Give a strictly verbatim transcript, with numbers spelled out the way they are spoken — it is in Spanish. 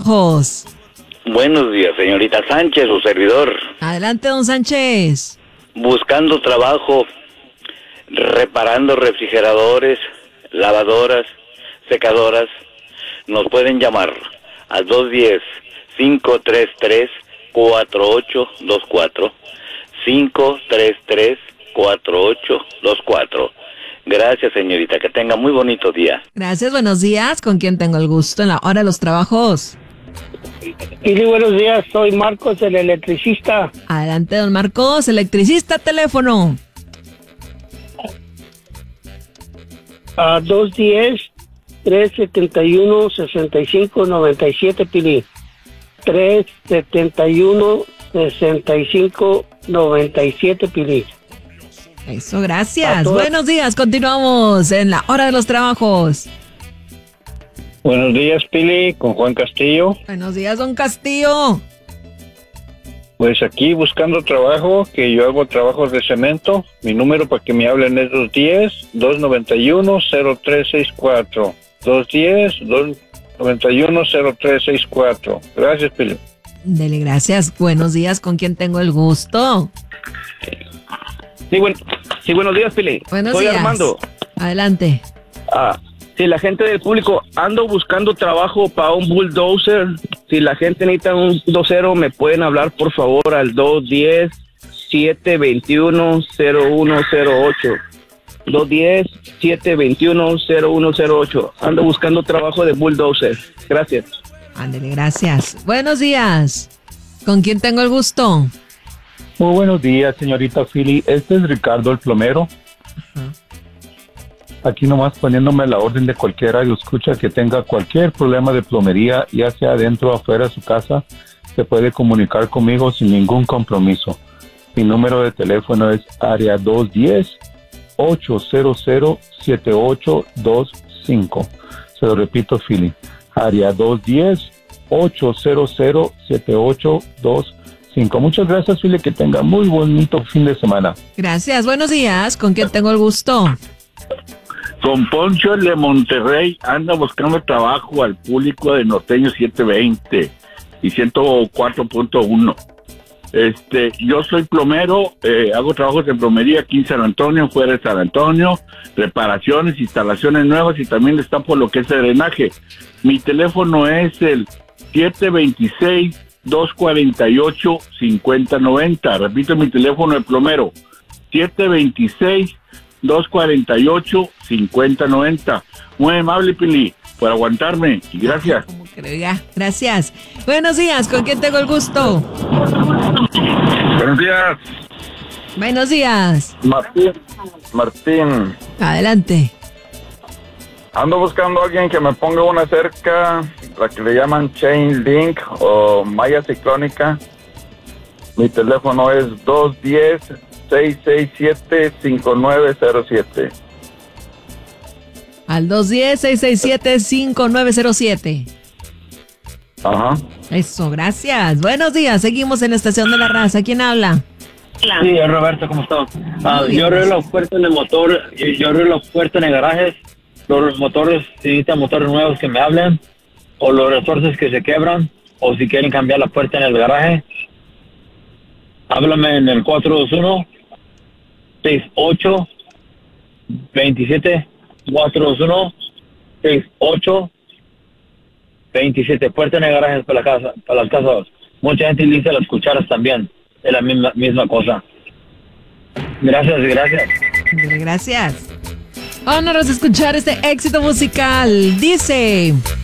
trabajos? Buenos días, señorita Sánchez, su servidor. Adelante, don Sánchez. Buscando trabajo, reparando refrigeradores, lavadoras, secadoras. Nos pueden llamar al dos uno cero, cinco tres tres, cuatro ocho dos cuatro. cinco tres tres, cuatro ocho dos cuatro. Gracias, señorita. Que tenga muy bonito día. Gracias, buenos días. ¿Con quién tengo el gusto en la hora de los trabajos? Sí, buenos días. Soy Marcos, el electricista. Adelante, don Marcos. Electricista, teléfono. A dos uno cero, tres siete uno, seis cinco nueve siete, Pili. tres siete uno, seis cinco nueve siete, Pili. Eso, gracias. Buenos días, continuamos en la hora de los trabajos. Buenos días, Pili, con Juan Castillo. Buenos días, don Castillo. Pues aquí buscando trabajo, que yo hago trabajos de cemento. Mi número para que me hablen es dos uno cero, dos nueve uno, cero tres seis cuatro. dos uno cero, dos nueve uno, cero tres seis cuatro. Gracias, Pili. Dele, gracias. Buenos días, ¿con quién tengo el gusto? Sí, buen, sí, buenos días, Pili. Buenos Soy días. Armando. Adelante. Ah, si la gente del público, ando buscando trabajo para un bulldozer. Si la gente necesita un docero, me pueden hablar, por favor, al dos uno cero, siete dos uno, cero uno cero ocho. dos uno cero, siete dos uno, cero uno cero ocho. Ando buscando trabajo de bulldozer. Gracias. Ándele, gracias. Buenos días. ¿Con quién tengo el gusto? Muy buenos días, señorita Philly. Este es Ricardo, el plomero. Ajá. Aquí nomás poniéndome la orden de cualquier radio escucha que tenga cualquier problema de plomería, ya sea dentro o afuera de su casa, se puede comunicar conmigo sin ningún compromiso. Mi número de teléfono es área dos uno cero, ocho cero cero, siete ocho dos cinco. Se lo repito, Philly. Área dos uno cero, ocho cero cero, siete ocho dos cinco. Muchas gracias, Philly. Que tenga muy bonito fin de semana. Gracias. Buenos días. ¿Con quién tengo el gusto? Con Poncho, el de Monterrey, anda buscando trabajo al público de Norteño setecientos veinte y ciento cuatro punto uno. Este, yo soy plomero, eh, hago trabajos de plomería aquí en San Antonio, fuera de San Antonio, reparaciones, instalaciones nuevas y también está por lo que es el drenaje. Mi teléfono es el siete dos seis, dos cuatro ocho, cinco cero nueve cero. Repito mi teléfono de plomero, siete dos seis, dos cuatro ocho, cinco cero nueve cero. Muy amable, Pili, por aguantarme y gracias. Como creo ya. Gracias. Buenos días. ¿Con quién tengo el gusto? Buenos días, Buenos días. Martín. Martín, Adelante. ando buscando a alguien que me ponga una cerca, la que le llaman Chain Link o malla ciclónica. Mi teléfono es dos uno cero, seis seis siete, cinco nueve cero siete. Al dos uno cero, seis seis siete, cinco nueve cero siete. Ajá. Eso, gracias. Buenos días. Seguimos en la Estación de la Raza. ¿Quién habla? Sí, es Roberto, ¿cómo estás? Ah, Muy bien. yo arreglo las puertas en el motor, yo, yo arreglo las puertas en el garaje. Los motores, si necesitan motores nuevos que me hablen, o los resortes que se quebran, o si quieren cambiar la puerta en el garaje, háblame en el cuatro dos uno, seis ocho, dos siete, cuatro dos uno, seis ocho, dos siete. Puerta en el garaje para la casa, para las casas. Mucha gente utiliza las cucharas también, es la misma, misma cosa. Gracias, gracias. Gracias. Vámonos a escuchar este éxito musical. Dice...